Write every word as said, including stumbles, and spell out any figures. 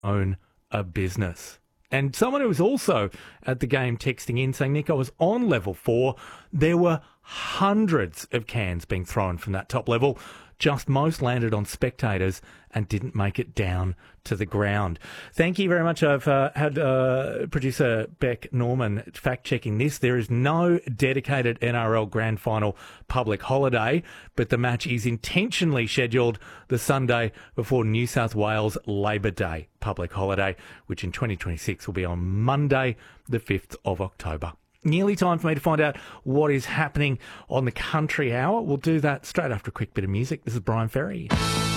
own a business. And someone who was also at the game texting in saying, Nick, I was on level four. There were hundreds of cans being thrown from that top level. Just most landed on spectators and didn't make it down to the ground. Thank you very much. I've uh, had uh, producer Beck Norman fact-checking this. There is no dedicated N R L Grand Final public holiday, but the match is intentionally scheduled the Sunday before New South Wales Labor Day public holiday, which in twenty twenty-six will be on Monday, the fifth of October. Nearly time for me to find out what is happening on the Country Hour. We'll do that straight after a quick bit of music. This is Brian Ferry.